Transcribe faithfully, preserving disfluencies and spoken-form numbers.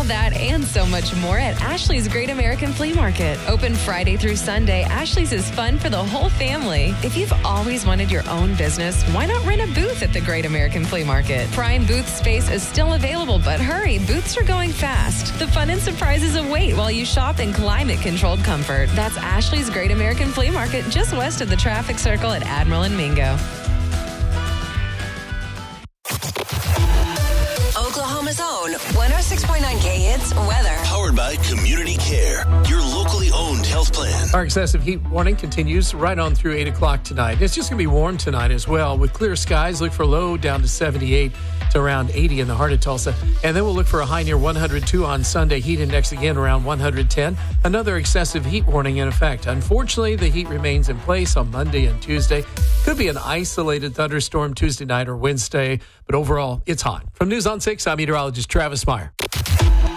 that and so much more at Ashley's Great American Flea Market. Open Friday through Sunday, Ashley's is fun for the whole family. If you've always wanted your own business, why not rent a booth at the Great American Flea Market? Prime booth space is still available, but hurry, booths are going fast. The fun and surprises await while you shop in climate-controlled comfort. That's Ashley's Great American Flea Market, just west of the traffic circle at Admiral and Mingo. Oklahoma's own one oh six point nine K Hits weather. Powered by Community Care, your locally owned health plan. Our excessive heat warning continues right on through eight o'clock tonight. It's just going to be warm tonight as well. With clear skies, look for low down to seventy-eight to around eighty in the heart of Tulsa. And then we'll look for a high near one hundred two on Sunday. Heat index again around one hundred ten. Another excessive heat warning in effect. Unfortunately, the heat remains in place on Monday and Tuesday. Could be an isolated thunderstorm Tuesday night or Wednesday, but overall, it's hot. From News on six, I'm meteorologist Travis Meyer.